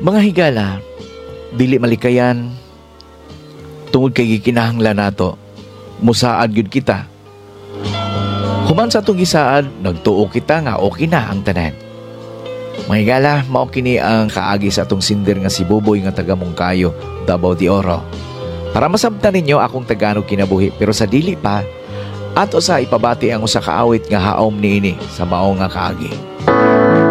Mga higala, dili malikayan, tungod kay gikinahanglan nato, musaad gyud kita. Human sa atong gisaad, nagtuo kita nga okay na ang tanan. Mga higala, mao kini ang kaagi sa atong sindir nga si Buboy nga taga Mungkayo, Davao de Oro. Para masabtan ninyo akong Tagalog kinabuhi, pero sa dili pa, ato sa ipabati ang usa ka awit nga haom niini sa mao nga kaagi.